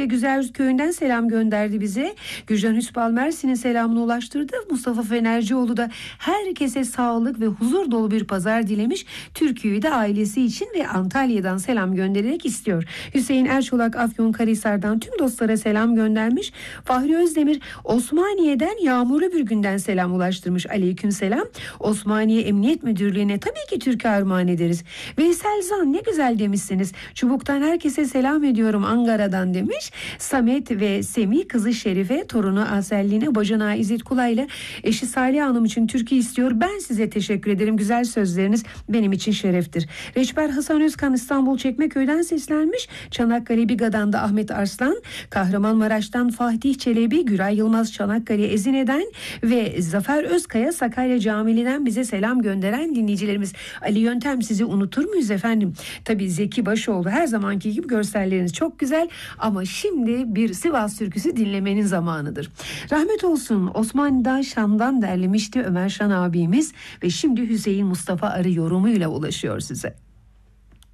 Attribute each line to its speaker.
Speaker 1: Güzel köyünden selam gönderdi bize. Gürcan Hüspal Mersin'in selamını ulaştırdı. Mustafa Fenercioğlu da herkese sağlık ve huzur dolu bir pazar dilemiş. Türkiye'yi de ailesi için ve Antalya'dan selam göndererek istiyor. Hüseyin Erçolak Afyonkarahisar'dan tüm dostlara selam göndermiş. Fahri Özdemir Osmaniye'den yağmurlu bir günden selam ulaştırmış. Aleykümselam. Osmaniye Emniyet Müdürlüğü'ne tabii ki Türkiye armağan ederiz. Veysel Zan ne güzel demişsiniz. Çubuk'tan herkese selam ediyorum Ankara'dan demiş. Samet ve Semih kızı Şerife, torunu Aselline, bacanağı İzzet Kulay'la eşi Salih Hanım için Türkiye istiyor. Ben size teşekkür ederim. Güzel sözleriniz benim için şereftir. Reçber Hasan Özkan İstanbul Çekmeköy'den seslenmiş. Çanakkale Biga'dan da Ahmet Arslan, Kahramanmaraş'tan Fatih Çelebi, Güray Yılmaz Çanakkale Ezine'den ve Zafer Özkaya Sakarya Camili'den bize selam gönderen dinleyicilerimiz. Ali Yöntem, sizi unutur muyuz efendim? Tabii Zeki Başoğlu, her zamanki gibi görselleriniz çok güzel ama şimdi bir Sivas türküsü dinlemenin zamanıdır. Rahmet olsun Osmanlı'dan Şam'dan derlemişti Ömer Şan abimiz ve şimdi Hüseyin Mustafa Arı yorumuyla ulaşıyor size.